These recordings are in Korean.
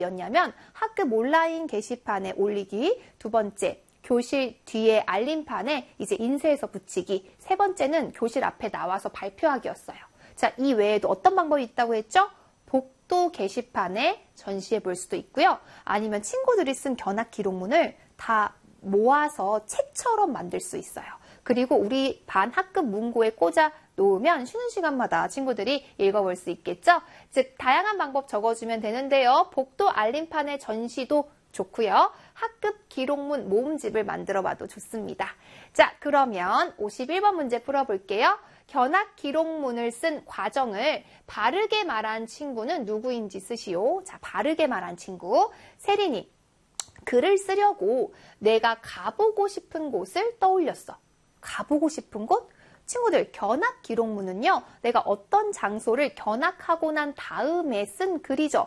였냐면 학급 온라인 게시판에 올리기, 두 번째 교실 뒤에 알림판에 이제 인쇄해서 붙이기, 세 번째는 교실 앞에 나와서 발표하기였어요. 자, 이 외에도 어떤 방법이 있다고 했죠? 복도 게시판에 전시해 볼 수도 있고요. 아니면 친구들이 쓴 견학 기록문을 다 모아서 책처럼 만들 수 있어요. 그리고 우리 반 학급 문고에 꽂아 놓으면 쉬는 시간마다 친구들이 읽어볼 수 있겠죠? 즉, 다양한 방법 적어주면 되는데요. 복도 알림판의 전시도 좋고요. 학급 기록문 모음집을 만들어 봐도 좋습니다. 자, 그러면 51번 문제 풀어볼게요. 견학 기록문을 쓴 과정을 바르게 말한 친구는 누구인지 쓰시오. 자, 바르게 말한 친구. 세린이. 글을 쓰려고 내가 가보고 싶은 곳을 떠올렸어. 가보고 싶은 곳? 친구들, 견학 기록문은요, 내가 어떤 장소를 견학하고 난 다음에 쓴 글이죠.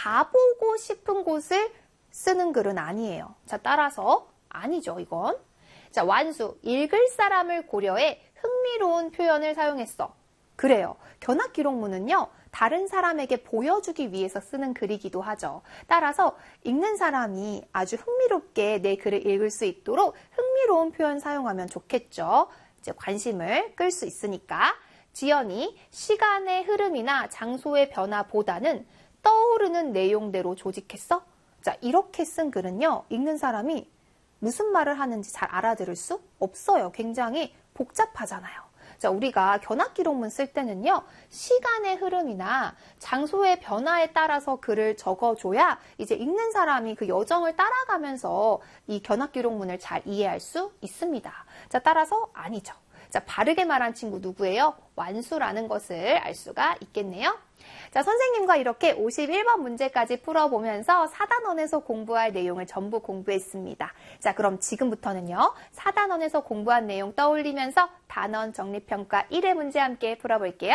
가보고 싶은 곳을 쓰는 글은 아니에요. 자, 따라서 아니죠, 이건. 자, 완수. 읽을 사람을 고려해 흥미로운 표현을 사용했어. 그래요. 견학 기록문은요, 다른 사람에게 보여주기 위해서 쓰는 글이기도 하죠. 따라서 읽는 사람이 아주 흥미롭게 내 글을 읽을 수 있도록 흥미로운 표현 사용하면 좋겠죠. 이제 관심을 끌 수 있으니까. 지연이 시간의 흐름이나 장소의 변화보다는 떠오르는 내용대로 조직했어? 자, 이렇게 쓴 글은요, 읽는 사람이 무슨 말을 하는지 잘 알아들을 수 없어요. 굉장히 복잡하잖아요. 자, 우리가 견학 기록문 쓸 때는요, 시간의 흐름이나 장소의 변화에 따라서 글을 적어줘야 이제 읽는 사람이 그 여정을 따라가면서 이 견학 기록문을 잘 이해할 수 있습니다. 자, 따라서 아니죠. 자, 바르게 말한 친구 누구예요? 완수라는 것을 알 수가 있겠네요. 자, 선생님과 이렇게 51번 문제까지 풀어보면서 4단원에서 공부할 내용을 전부 공부했습니다. 자, 그럼 지금부터는요, 4단원에서 공부한 내용 떠올리면서 단원 정리평가 1회 문제 함께 풀어볼게요.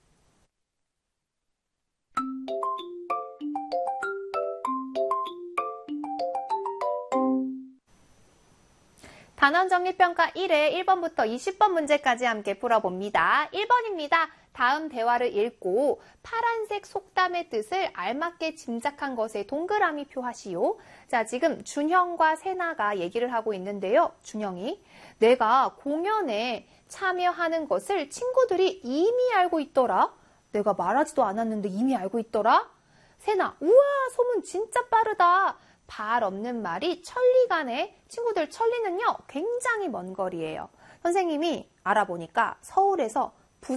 단원 정리평가 1회 1번부터 20번 문제까지 함께 풀어봅니다. 1번입니다. 다음 대화를 읽고 파란색 속담의 뜻을 알맞게 짐작한 것에 동그라미 표하시오. 자, 지금 준형과 세나가 얘기를 하고 있는데요. 준형이 내가 공연에 참여하는 것을 친구들이 이미 알고 있더라. 내가 말하지도 않았는데 이미 알고 있더라. 세나, 우와, 소문 진짜 빠르다. 발 없는 말이 천리가네. 친구들, 천리는요, 굉장히 먼 거리예요. 선생님이 알아보니까 서울에서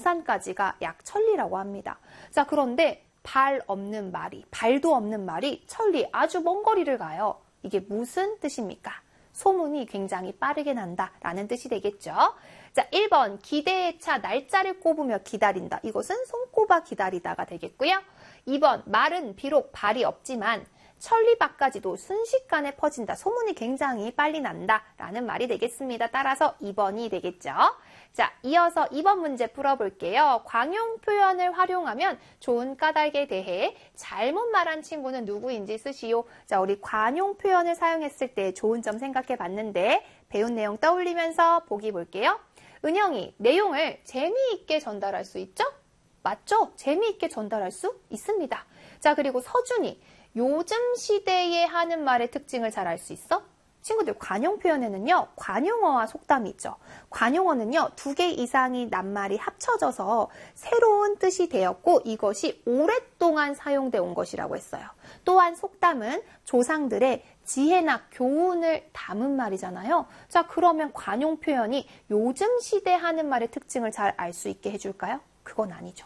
부산까지가 약 천리라고 합니다. 자, 그런데 발 없는 말이, 발도 없는 말이 천리, 아주 먼 거리를 가요. 이게 무슨 뜻입니까? 소문이 굉장히 빠르게 난다라는 뜻이 되겠죠. 자, 1번 기대에 차 날짜를 꼽으며 기다린다. 이것은 손꼽아 기다리다가 되겠고요. 2번 말은 비록 발이 없지만 천리밖까지도 순식간에 퍼진다. 소문이 굉장히 빨리 난다라는 말이 되겠습니다. 따라서 2번이 되겠죠. 자, 이어서 2번 문제 풀어볼게요. 광용 표현을 활용하면 좋은 까닭에 대해 잘못 말한 친구는 누구인지 쓰시오. 자, 우리 관용 표현을 사용했을 때 좋은 점 생각해 봤는데 배운 내용 떠올리면서 보기 볼게요. 은영이 내용을 재미있게 전달할 수 있죠? 맞죠? 재미있게 전달할 수 있습니다. 자, 그리고 서준이 요즘 시대에 하는 말의 특징을 잘 알 수 있어? 친구들, 관용 표현에는요, 관용어와 속담이 있죠. 관용어는요, 2개 이상의 낱말이 합쳐져서 새로운 뜻이 되었고 이것이 오랫동안 사용돼 온 것이라고 했어요. 또한 속담은 조상들의 지혜나 교훈을 담은 말이잖아요. 자, 그러면 관용 표현이 요즘 시대 하는 말의 특징을 잘 알 수 있게 해줄까요? 그건 아니죠.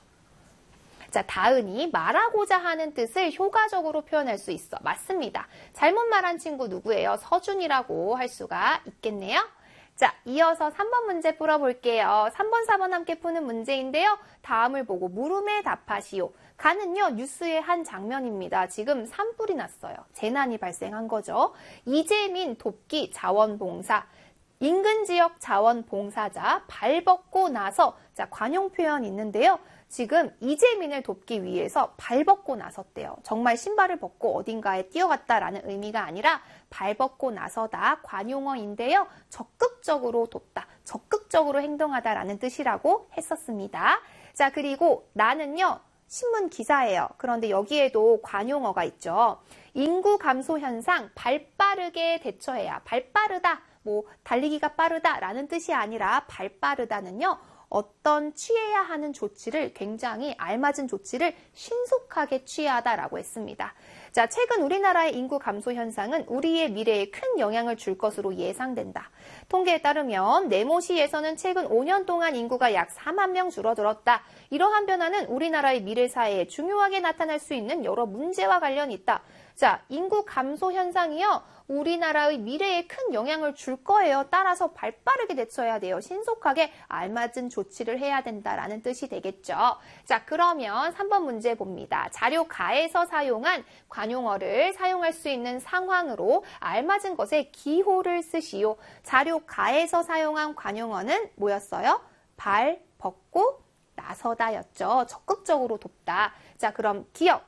자, 다은이 말하고자 하는 뜻을 효과적으로 표현할 수 있어. 맞습니다. 잘못 말한 친구 누구예요? 서준이라고 할 수가 있겠네요. 자, 이어서 3번 문제 풀어볼게요. 3번, 4번 함께 푸는 문제인데요. 다음을 보고 물음에 답하시오. 가는요, 뉴스의 한 장면입니다. 지금 산불이 났어요. 재난이 발생한 거죠. 이재민 돕기 자원봉사. 인근 지역 자원봉사자 발 벗고 나서, 자, 관용 표현 있는데요. 지금 이재민을 돕기 위해서 발 벗고 나섰대요. 정말 신발을 벗고 어딘가에 뛰어갔다라는 의미가 아니라 발 벗고 나서다 관용어인데요. 적극적으로 돕다, 적극적으로 행동하다라는 뜻이라고 했었습니다. 자, 그리고 나는요, 신문 기사예요. 그런데 여기에도 관용어가 있죠. 인구 감소 현상 발빠르게 대처해야. 발빠르다, 뭐 달리기가 빠르다라는 뜻이 아니라 발빠르다는요. 어떤 취해야 하는 조치를 굉장히 알맞은 조치를 신속하게 취하다라고 했습니다. 자, 최근 우리나라의 인구 감소 현상은 우리의 미래에 큰 영향을 줄 것으로 예상된다. 통계에 따르면 네모시에서는 최근 5년 동안 인구가 약 4만 명 줄어들었다. 이러한 변화는 우리나라의 미래 사회에 중요하게 나타날 수 있는 여러 문제와 관련이 있다. 자, 인구 감소 현상이요. 우리나라의 미래에 큰 영향을 줄 거예요. 따라서 발빠르게 대처해야 돼요. 신속하게 알맞은 조치를 해야 된다라는 뜻이 되겠죠. 자, 그러면 3번 문제 봅니다. 자료가에서 사용한 관용어를 사용할 수 있는 상황으로 알맞은 것에 기호를 쓰시오. 자료가에서 사용한 관용어는 뭐였어요? 발, 벗고, 나서다였죠. 적극적으로 돕다. 자, 그럼 기억.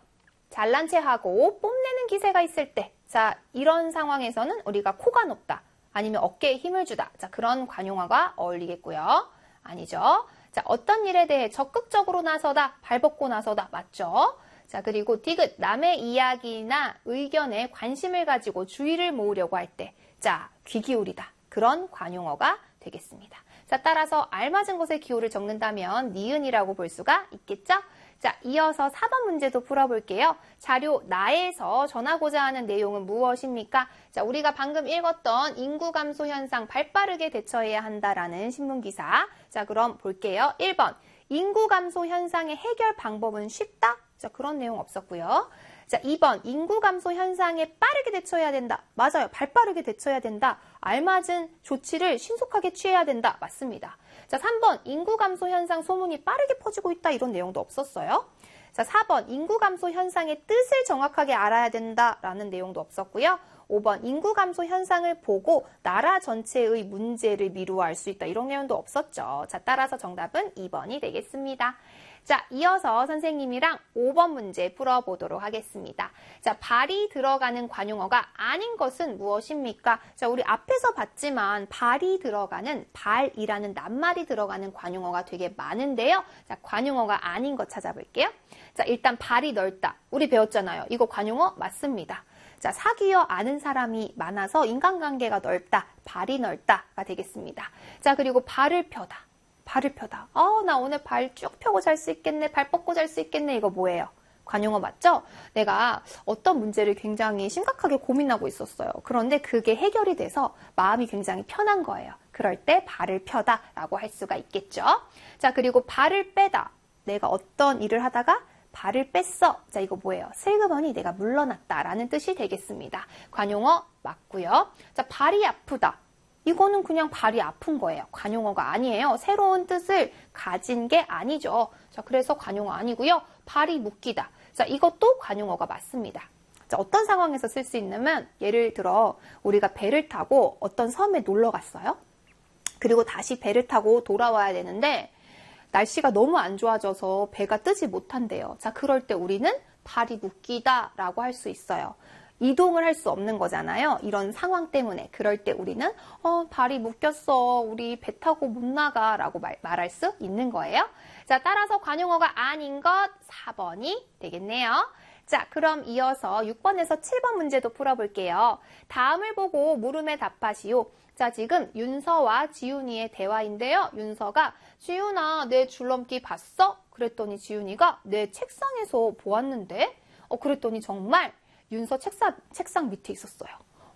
잘난 체하고 뽐내는 기세가 있을 때, 자, 이런 상황에서는 우리가 코가 높다, 아니면 어깨에 힘을 주다, 자, 그런 관용어가 어울리겠고요. 아니죠. 자, 어떤 일에 대해 적극적으로 나서다, 발벗고 나서다, 맞죠? 자, 그리고 디귿, 남의 이야기나 의견에 관심을 가지고 주의를 모으려고 할 때, 자, 귀 기울이다, 그런 관용어가 되겠습니다. 자, 따라서 알맞은 것의 기호를 적는다면 니은이라고 볼 수가 있겠죠? 자, 이어서 4번 문제도 풀어볼게요. 자료 나에서 전하고자 하는 내용은 무엇입니까? 자, 우리가 방금 읽었던 인구 감소 현상 발빠르게 대처해야 한다라는 신문기사. 자, 그럼 볼게요. 1번, 인구 감소 현상의 해결 방법은 쉽다? 자, 그런 내용 없었고요. 자, 2번, 인구 감소 현상에 빠르게 대처해야 된다. 맞아요. 발빠르게 대처해야 된다. 알맞은 조치를 신속하게 취해야 된다. 맞습니다. 자, 3번, 인구 감소 현상 소문이 빠르게 퍼지고 있다. 이런 내용도 없었어요. 자, 4번, 인구 감소 현상의 뜻을 정확하게 알아야 된다라는 내용도 없었고요. 5번, 인구 감소 현상을 보고 나라 전체의 문제를 미루어 알 수 있다. 이런 내용도 없었죠. 자, 따라서 정답은 2번이 되겠습니다. 자, 이어서 선생님이랑 5번 문제 풀어보도록 하겠습니다. 자, 발이 들어가는 관용어가 아닌 것은 무엇입니까? 자, 우리 앞에서 봤지만 발이 들어가는, 발이라는 낱말이 들어가는 관용어가 되게 많은데요. 자, 관용어가 아닌 것 찾아볼게요. 자, 일단 발이 넓다. 우리 배웠잖아요. 이거 관용어 맞습니다. 자, 사귀어 아는 사람이 많아서 인간관계가 넓다. 발이 넓다가 되겠습니다. 자, 그리고 발을 펴다. 발을 펴다. 나 오늘 발 쭉 펴고 잘 수 있겠네. 발 뻗고 잘 수 있겠네. 이거 뭐예요? 관용어 맞죠? 내가 어떤 문제를 굉장히 심각하게 고민하고 있었어요. 그런데 그게 해결이 돼서 마음이 굉장히 편한 거예요. 그럴 때 발을 펴다 라고 할 수가 있겠죠. 자, 그리고 발을 빼다. 내가 어떤 일을 하다가 발을 뺐어. 자, 이거 뭐예요? 슬그머니 내가 물러났다 라는 뜻이 되겠습니다. 관용어 맞고요. 자, 발이 아프다. 이거는 그냥 발이 아픈 거예요. 관용어가 아니에요. 새로운 뜻을 가진 게 아니죠. 자, 그래서 관용어 아니고요. 발이 묶이다. 자, 이것도 관용어가 맞습니다. 자, 어떤 상황에서 쓸 수 있냐면 예를 들어 우리가 배를 타고 어떤 섬에 놀러 갔어요. 그리고 다시 배를 타고 돌아와야 되는데 날씨가 너무 안 좋아져서 배가 뜨지 못한대요. 자, 그럴 때 우리는 발이 묶이다 라고 할 수 있어요. 이동을 할 수 없는 거잖아요. 이런 상황 때문에. 그럴 때 우리는 발이 묶였어. 우리 배 타고 못 나가 라고 말할 수 있는 거예요. 자, 따라서 관용어가 아닌 것 4번이 되겠네요. 자, 그럼 이어서 6번에서 7번 문제도 풀어볼게요. 다음을 보고 물음에 답하시오. 자, 지금 윤서와 지훈이의 대화인데요. 윤서가 지훈아, 내 줄넘기 봤어? 그랬더니 지훈이가 내 책상에서 보았는데? 그랬더니 정말 윤서 책상 밑에 있었어요.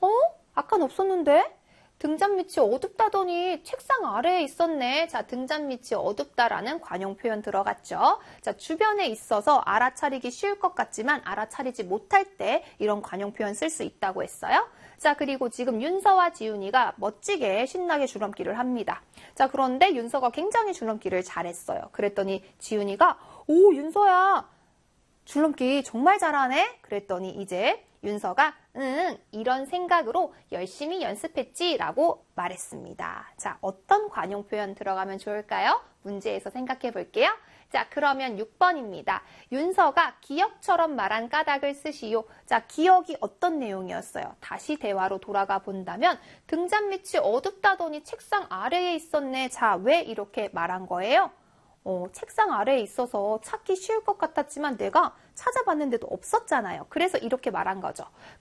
아까는 없었는데? 등잔 밑이 어둡다더니 책상 아래에 있었네. 자, 등잔 밑이 어둡다라는 관용 표현 들어갔죠. 자, 주변에 있어서 알아차리기 쉬울 것 같지만 알아차리지 못할 때 이런 관용 표현 쓸 수 있다고 했어요. 자, 그리고 지금 윤서와 지훈이가 멋지게 신나게 줄넘기를 합니다. 자, 그런데 윤서가 굉장히 줄넘기를 잘했어요. 그랬더니 지훈이가 오, 윤서야, 줄넘기 정말 잘하네? 그랬더니 이제 윤서가 응, 이런 생각으로 열심히 연습했지 라고 말했습니다. 자, 어떤 관용 표현 들어가면 좋을까요? 문제에서 생각해 볼게요. 자, 그러면 6번입니다. 윤서가 기억처럼 말한 까닭을 쓰시오. 자, 기억이 어떤 내용이었어요? 다시 대화로 돌아가 본다면 등잔 밑이 어둡다더니 책상 아래에 있었네. 자, 왜 이렇게 말한 거예요? 책상 아래에 있어서 찾기 쉬울 것 같았지만 내가 찾아봤는데도 없었잖아요. 그래서 이렇게 말한 거죠.